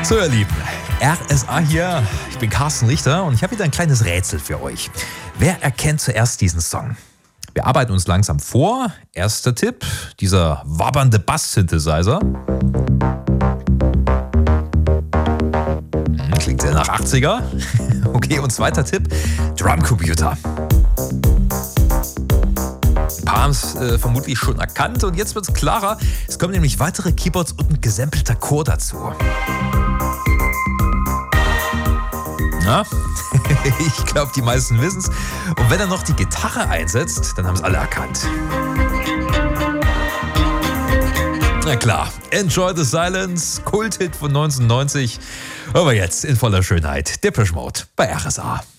So, ihr Lieben, RSA hier. Ich bin Carsten Richter und ich habe wieder ein kleines Rätsel für euch. Wer erkennt zuerst diesen Song? Wir arbeiten uns langsam vor. Erster Tipp, dieser wabbernde Bass-Synthesizer. Klingt sehr nach 80er. Okay, und zweiter Tipp, Drumcomputer. Ein paar haben es vermutlich schon erkannt und jetzt wird es klarer. Es kommen nämlich weitere Keyboards und ein gesampelter Chor dazu. Na, ich glaube, die meisten wissen es. Und wenn er noch die Gitarre einsetzt, dann haben es alle erkannt. Na klar, Enjoy the Silence, Kulthit von 1990. Aber jetzt in voller Schönheit, Depeche Mode bei RSA.